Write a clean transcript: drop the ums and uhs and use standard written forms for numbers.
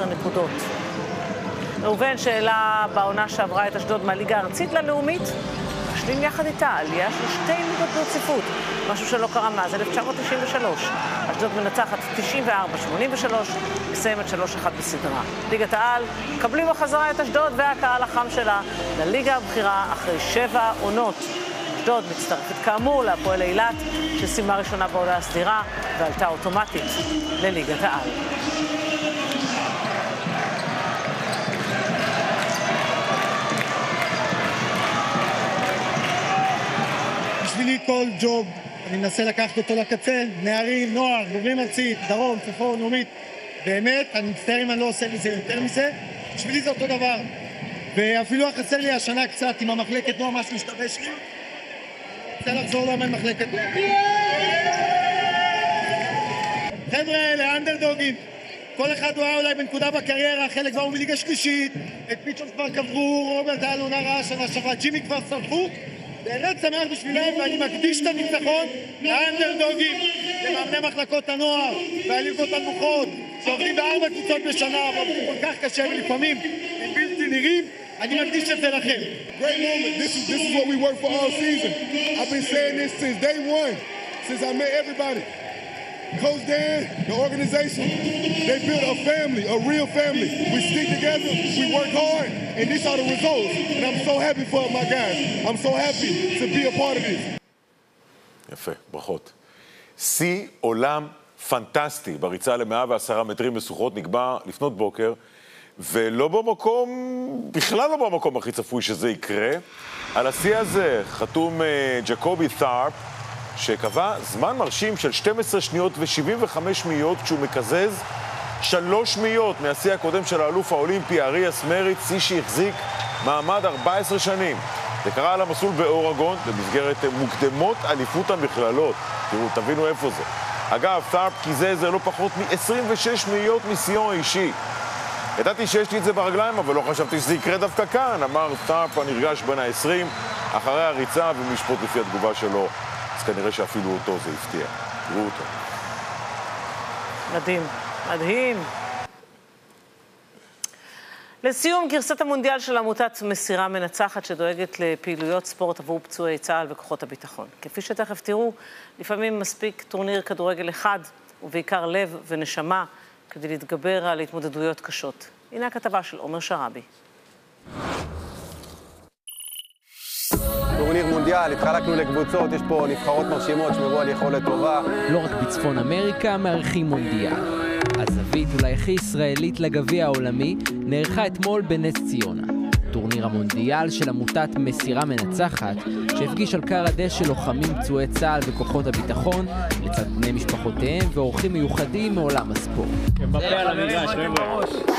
נקודות. ראובן, שאלה בעונה שעברה את אשדוד מהליגה הארצית ללאומית, משלים יחד איתה עלייה של 2 ליגות ברציפות, משהו שלא קרה מאז 1993. אשדוד מנצחת 94-83, מסיימת 3-1 בסדרה. ליגת העל, קבלים בחזרה את אשדוד והקהל החם שלה לליגה הבכירה אחרי 7 עונות. אשדוד מצטרפת כאמור להפועל אילת, שסיימה ראשונה בעונה הסדירה ועלתה אוטומטית לליגת העל. בשבילי כל ג'וב, אני מנסה לקחת אותו לקצה, נערים, נוער, בוגרים ארצית, דרום, צפון, לאומית. באמת, אני מצטער אם אני לא עושה מזה יותר מזה. בשבילי זה אותו דבר. ואפילו חסר לי השנה קצת עם המחלקת נוער, משהו השתבש לי. רוצה לחזור למה עם מחלקת נוער. חבר'ה האלה, אנדרדוגים. כל אחד הוא היה אולי בנקודה בקריירה, חלק כבר הוא מליגה שלישית, את פיצ'ון כבר קברו, רוברט היה עונה רעה שנה שעברה, ג'ימי כבר שרפו. באמת שמח בשבילם, ואני מקדיש את הניצחון לאנדרדוגים, למאמני מחלקות הנוער והליגות הנמוכות, שעובדים ב4 קבוצות בשנה, ועובדים כל כך קשה ולפעמים הם בלתי נראים. אני מקדיש את זה לכם. Great moment. This is what we work for all season. I've been saying this since day one, since I met everybody. Coach Dan, the organization, they built a family, a real family. We stick together, we work hard, and these are the results. And I'm so happy for my guys. I'm so happy to be a part of this. יפה, ברכות. שיא עולם פנטסטי בריצה ל110 מטרים משוכות נקבע לפנות בוקר, ולא במקום, בכלל לא במקום הכי צפוי שזה יקרה. על השיא הזה חתום ג'קובי ת'ארפ, שקבע זמן מרשים של 12 שניות ו75 שניות, כשהוא מקזז 3 שניות מהשיא הקודם של האלוף האולימפי אריאס מריץ, שיא שהחזיק מעמד 14 שנים. זה קרה על המסלול באורגון במסגרת מוקדמות אליפות המכללות. תראו, תבינו איפה זה. אגב, ת'ארפ קיזז זה לא פחות מ-26 שניות משיאו האישי. ידעתי שיש לי את זה ברגליים, אבל לא חשבתי שזה יקרה דווקא כאן, אמר ת'ארפ הנרגש בין ה-20 אחרי הריצה, ומשפוט לפי התגובה שלו, אז כנראה שאפילו אותו זה הפתיע. תראו אותו. מדהים, מדהים. לסיום, גרסת המונדיאל של עמותת מסירה מנצחת, שדואגת לפעילויות ספורט עבור פצועי צה"ל וכוחות הביטחון. כפי שתכף תראו, לפעמים מספיק טורניר כדורגל אחד, ובעיקר לב ונשמה, כדי להתגבר על התמודדויות קשות. הנה הכתבה של עומר שרבי. טורניר מונדיאל, התחלקנו לקבוצות, יש פה נבחרות מרשימות, שמרו על יכולת טובה. לא רק בצפון אמריקה מארחים מונדיאל. הזווית אולי הכי ישראלית לגביע העולמי נערכה אתמול בנס ציונה. טורניר המונדיאל של עמותת מסירה מנצחת, שהפגיש על קר הדשא לוחמים פצועי צה"ל וכוחות הביטחון, לצד בני משפחותיהם ואורחים מיוחדים מעולם הספורט.